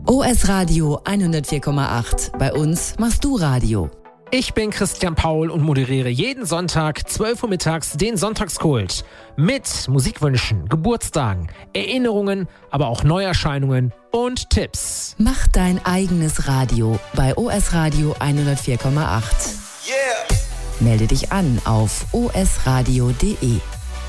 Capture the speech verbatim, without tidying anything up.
O S Radio hundertvier Komma acht. Bei uns machst du Radio. Ich bin Christian Paul und moderiere jeden Sonntag zwölf Uhr mittags den Sonntagskult. Mit Musikwünschen, Geburtstagen, Erinnerungen, aber auch Neuerscheinungen und Tipps. Mach dein eigenes Radio bei O S Radio hundertvier Komma acht. Yeah. Melde dich an auf o s radio punkt d e.